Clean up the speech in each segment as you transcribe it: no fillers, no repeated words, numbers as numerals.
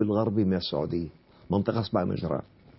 الغربي من السعودية، منطقة اسمها نجران.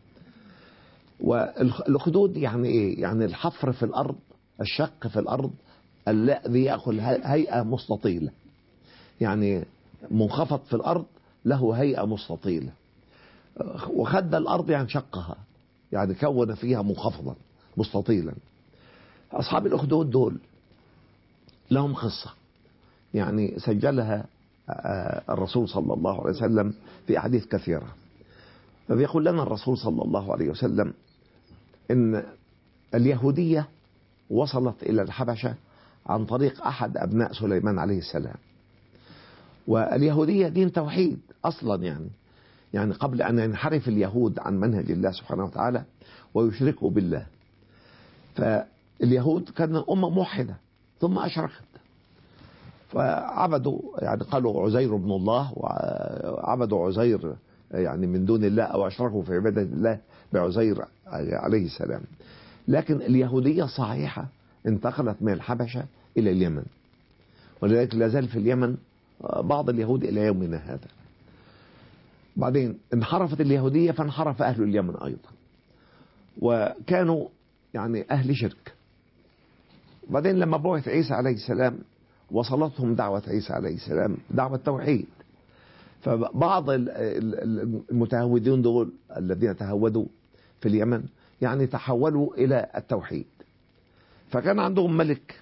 والأخدود يعني إيه؟ يعني الحفر في الأرض، الشق في الأرض الذي يأخذ هيئة مستطيلة، يعني منخفض في الأرض له هيئة مستطيلة. وخد الأرض يعني شقها، يعني كون فيها منخفضا مستطيلا. أصحاب الأخدود دول لهم قصة يعني سجلها الرسول صلى الله عليه وسلم في أحاديث كثيرة. فبيقول لنا الرسول صلى الله عليه وسلم إن اليهودية وصلت إلى الحبشة عن طريق أحد أبناء سليمان عليه السلام. واليهودية دين توحيد أصلا، يعني قبل أن ينحرف اليهود عن منهج الله سبحانه وتعالى ويشركوا بالله. فاليهود كانوا أمة موحدة ثم أشركت، فعبدوا يعني قالوا عزير ابن الله، وعبدوا عزير يعني من دون الله، أو أشركوا في عبادة الله بعزير عليه السلام. لكن اليهودية صحيحة انتقلت من الحبشة إلى اليمن، ولذلك لا زال في اليمن بعض اليهود إلى يومنا هذا. بعدين انحرفت اليهودية فانحرف أهل اليمن أيضا، وكانوا يعني أهل شرك. بعدين لما بعث عيسى عليه السلام وصلتهم دعوة عيسى عليه السلام دعوة توحيد، فبعض المتهودين دول الذين تهودوا في اليمن يعني تحولوا إلى التوحيد. فكان عندهم ملك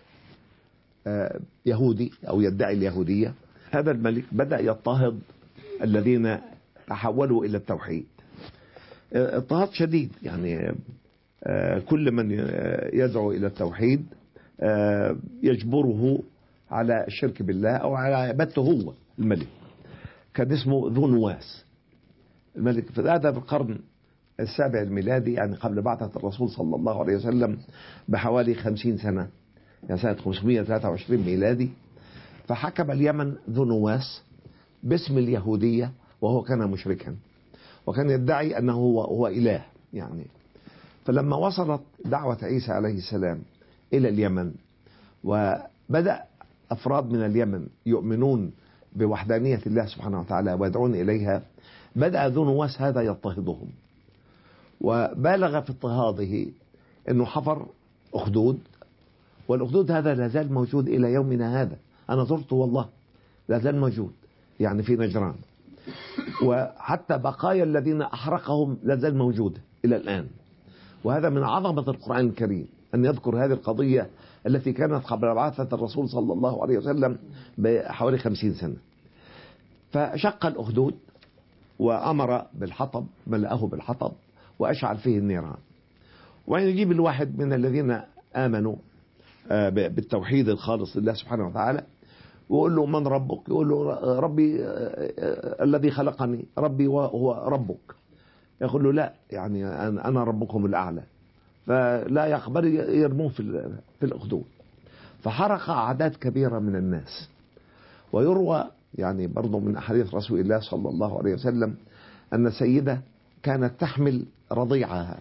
يهودي أو يدعي اليهودية. هذا الملك بدأ يضطهد الذين تحولوا إلى التوحيد اضطهاد شديد، يعني كل من يدعو إلى التوحيد يجبره على الشرك بالله أو على عبادته هو. الملك كان اسمه ذو نواس، الملك في هذا القرن السابع الميلادي، يعني قبل بعثة الرسول صلى الله عليه وسلم بحوالي 50 سنة، يعني سنة 523 ميلادي. فحكم اليمن ذو نواس باسم اليهودية، وهو كان مشركا وكان يدعي أنه هو إله يعني. فلما وصلت دعوة عيسى عليه السلام إلى اليمن وبدأ أفراد من اليمن يؤمنون بوحدانية الله سبحانه وتعالى ويدعون إليها، بدأ ذو نواس هذا يضطهدهم، وبالغ في اضطهاده أنه حفر أخدود، والأخدود هذا لا زال موجود إلى يومنا هذا. أنا زرته والله، لا زال موجود يعني في نجران، وحتى بقايا الذين أحرقهم لا زال موجودة إلى الآن. وهذا من عظمة القرآن الكريم أن يذكر هذه القضية التي كانت قبل بعثة الرسول صلى الله عليه وسلم بحوالي 50 سنة. فشق الأخدود وأمر بالحطب، ملأه بالحطب وأشعل فيه النيران، وأن يجيب الواحد من الذين آمنوا بالتوحيد الخالص لله سبحانه وتعالى ويقول له من ربك؟ يقول له ربي الذي خلقني، ربي وهو ربك. يقول له لا، يعني أنا ربكم الأعلى. فلا يقبل، يرموه في الأخدود. فحرق أعداد كبيرة من الناس. ويروى يعني برضو من أحاديث رسول الله صلى الله عليه وسلم أن سيدة كانت تحمل رضيعها،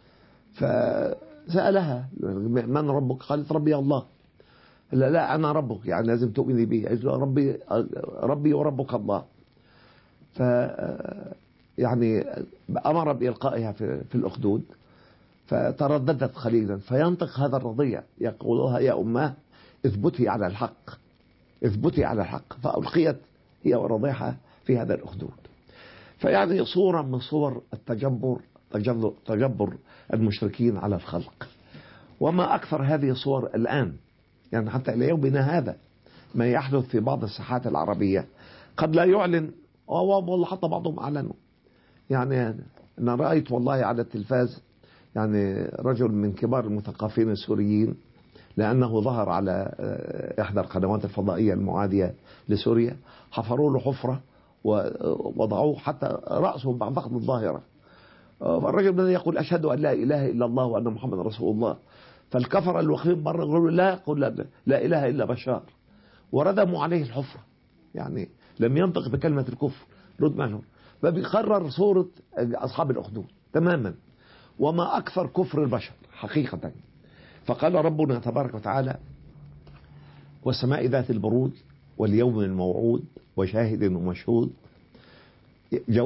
فسألها من ربك؟ قالت ربي الله. لا أنا ربك، يعني لازم تؤمني بي. ربي وربك الله. ف يعني أمر بإلقائها في الأخدود، فترددت قليلا فينطق هذا الرضيع يقولها يا أماه اثبتي على الحق، اثبتي على الحق. فألقيت هي ورضيعها في هذا الأخدود. فيعني صورة من صور تجبر المشركين على الخلق. وما أكثر هذه الصور الآن، يعني حتى إلى يومنا هذا ما يحدث في بعض الساحات العربية قد لا يعلن، والله حتى بعضهم أعلنوا. يعني أنا رأيت والله على التلفاز يعني رجل من كبار المثقفين السوريين، لأنه ظهر على إحدى القنوات الفضائية المعادية لسوريا، حفروا له حفرة ووضعوه حتى رأسه بعد فقد الظاهرة. فالرجل بدأ يقول أشهد أن لا إله إلا الله وأن محمد رسول الله. فالكفر الوخيم برا يقولوا لا، قل لا إله إلا بشار، وردموا عليه الحفرة، يعني لم ينطق بكلمة الكفر رد منهم. فبيقرر صورة أصحاب الأخدود تماما، وما أكثر كفر البشر حقيقة. فقال ربنا تبارك وتعالى والسماء ذات البروج واليوم الموعود وشاهد ومشهود.